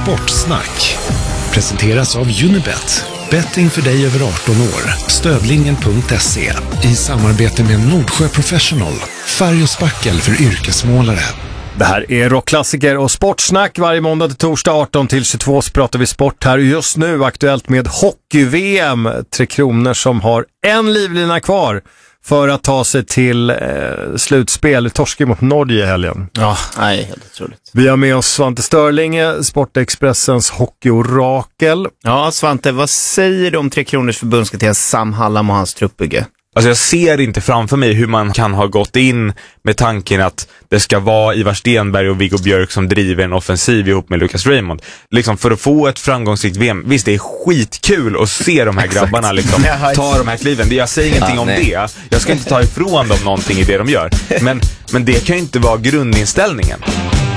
Sportsnack presenteras av Unibet. Betting för dig över 18 år. Stödlinjen.se i samarbete med Nordsjö Professional. Färg och spackel för yrkesmålare. Det här är rockklassiker och sportsnack. Varje måndag till torsdag 18-22 så pratar vi sport här. Just nu aktuellt med hockey-VM. Tre Kronor som har en livlina kvar för att ta sig till slutspel. Torskar mot Norge i helgen. Ja, nej, helt otroligt. Vi har med oss Svante Störlinge, Sportexpressens hockeyorakel. Ja, Svante, vad säger du om Tre Kronors förbundskapten Sam Hallam och hans truppbygge? Alltså jag ser inte framför mig hur man kan ha gått in med tanken att det ska vara Ivar Stenberg och Viggo Björk som driver en offensiv ihop med Lucas Raymond. Liksom för att få ett framgångsrikt VM. Visst, det är skitkul att se de här grabbarna liksom ta de här kliven. Jag säger ingenting om det. Jag ska inte ta ifrån dem någonting i det de gör. Men det kan ju inte vara grundinställningen.